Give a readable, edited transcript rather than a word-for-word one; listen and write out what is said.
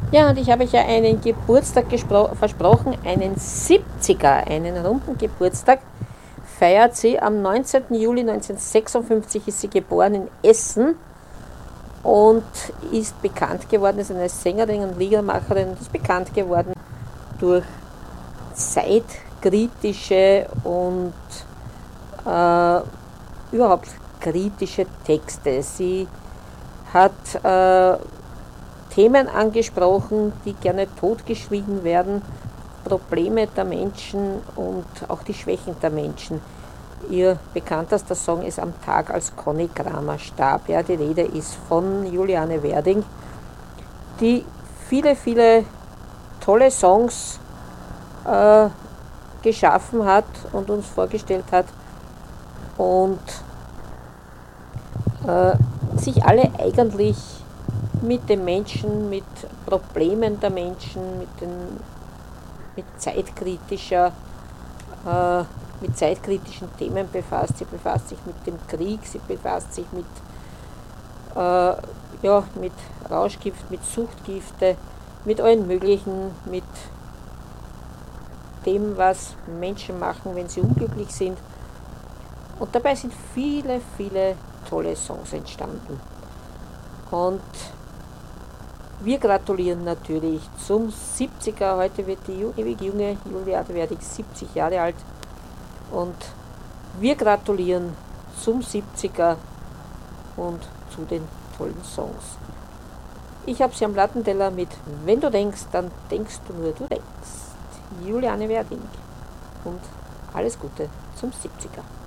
Ja, und ich habe euch ja einen Geburtstag versprochen, einen 70er, einen runden Geburtstag feiert sie. Am 19. Juli 1956 ist sie geboren in Essen und ist bekannt geworden, ist eine Sängerin und Liedermacherin und ist bekannt geworden durch zeitkritische und überhaupt kritische Texte. Sie hat Themen angesprochen, die gerne totgeschwiegen werden, Probleme der Menschen und auch die Schwächen der Menschen. Ihr bekanntester Song ist Am Tag, als Conny Kramer starb. Ja, die Rede ist von Juliane Werding, die viele, viele tolle Songs geschaffen hat und uns vorgestellt hat und sich alle eigentlich mit den Menschen, mit Problemen der Menschen, mit mit zeitkritischen Themen befasst. Sie befasst sich mit dem Krieg, sie befasst sich mit Rauschgift, mit Suchtgifte, mit allen möglichen, mit dem, was Menschen machen, wenn sie unglücklich sind. Und dabei sind viele, viele tolle Songs entstanden. Und wir gratulieren natürlich zum 70er. Heute wird die ewig junge Juliane Werding 70 Jahre alt. Und wir gratulieren zum 70er und zu den tollen Songs. Ich habe sie am Plattenteller mit Wenn du denkst, dann denkst du nur, du denkst. Juliane Werding. Und alles Gute zum 70er.